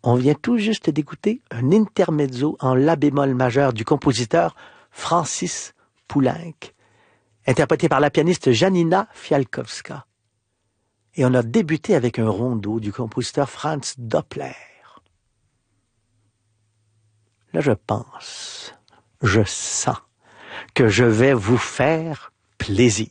On vient tout juste d'écouter un intermezzo en la bémol majeur du compositeur Francis Poulenc, interprété par la pianiste Janina Fialkowska. Et on a débuté avec un rondo du compositeur Franz Doppler. Là, je pense, je sens que je vais vous faire plaisir.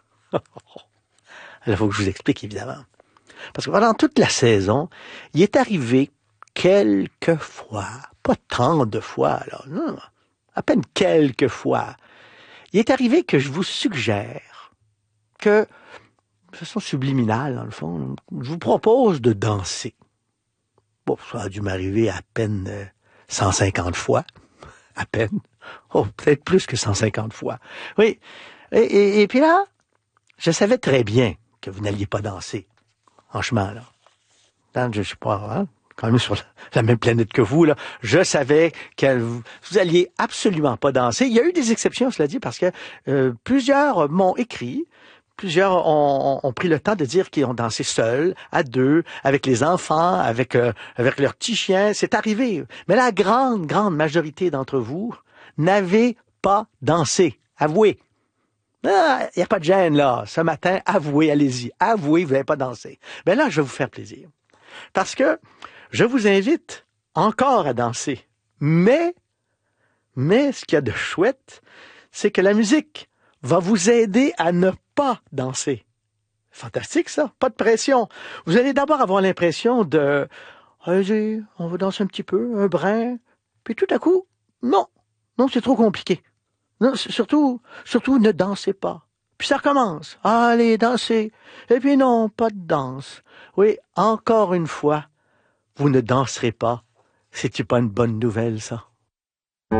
Il faut que je vous explique, évidemment. Parce que pendant toute la saison, il est arrivé quelques fois, pas tant de fois, alors, non, à peine quelques fois, il est arrivé que je vous suggère que, de façon subliminale, dans le fond, je vous propose de danser. Bon, ça a dû m'arriver à peine 150 fois, à peine. Oh, peut-être plus que 150 fois. Oui. Et puis là, je savais très bien que vous n'alliez pas danser. Franchement, là. Quand je suis pas, hein, quand même sur la même planète que vous, là, je savais que vous alliez absolument pas danser. Il y a eu des exceptions, cela dit, parce que plusieurs m'ont écrit, plusieurs ont pris le temps de dire qu'ils ont dansé seuls, à deux, avec les enfants, avec leurs petits chiens. C'est arrivé. Mais la grande majorité d'entre vous n'avez pas dansé. Avouez. Il n'y a pas de gêne, là. Ce matin, avouez, allez-y. Avouez, vous n'avez pas dansé. Ben là, je vais vous faire plaisir. Parce que je vous invite encore à danser. Mais ce qu'il y a de chouette, c'est que la musique va vous aider à ne pas danser. Fantastique, ça. Pas de pression. Vous allez d'abord avoir l'impression de « Allez-y, on va danser un petit peu, un brin. » Puis tout à coup, non, c'est trop compliqué. Non, surtout, ne dansez pas. Puis ça recommence. Allez, dansez. Et puis non, pas de danse. Oui, encore une fois, vous ne danserez pas. C'est-tu pas une bonne nouvelle, ça?